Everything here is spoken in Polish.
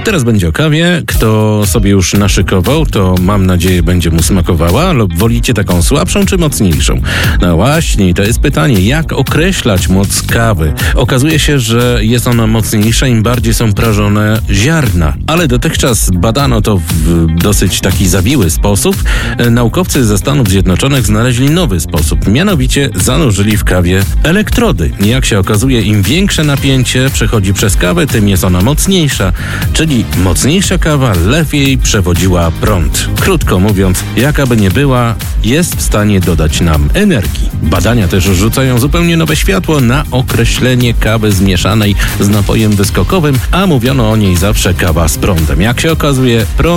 Teraz będzie o kawie. Kto sobie już naszykował, to mam nadzieję będzie mu smakowała, lub wolicie taką słabszą czy mocniejszą? No właśnie, to jest pytanie, jak określać moc kawy? Okazuje się, że jest ona mocniejsza, im bardziej są prażone ziarna. Ale dotychczas badano to w dosyć taki zawiły sposób. Naukowcy ze Stanów Zjednoczonych znaleźli nowy sposób. Mianowicie zanurzyli w kawie elektrody. Jak się okazuje, im większe napięcie przechodzi przez kawę, tym jest ona mocniejsza. Czyli mocniejsza kawa lepiej przewodziła prąd. Krótko mówiąc, jaka by nie była, jest w stanie dodać nam energii. Badania też rzucają zupełnie nowe światło na określenie kawy zmieszanej z napojem wyskokowym, a mówiono o niej zawsze kawa z prądem. Jak się okazuje, prąd